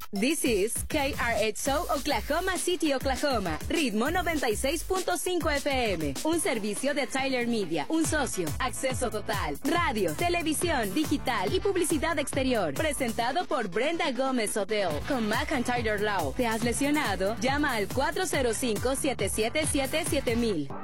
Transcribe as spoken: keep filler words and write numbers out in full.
This is K R X O Oklahoma City, Oklahoma. Ritmo noventa y seis punto cinco F M. Un servicio de Tyler Media. Un socio. Acceso total. Radio, televisión, digital y publicidad exterior. Presentado por Brenda Gómez Hotel. Con Mac and Tyler Lau. ¿Te has lesionado? Llama al cuatro cero cinco, siete siete siete, siete mil.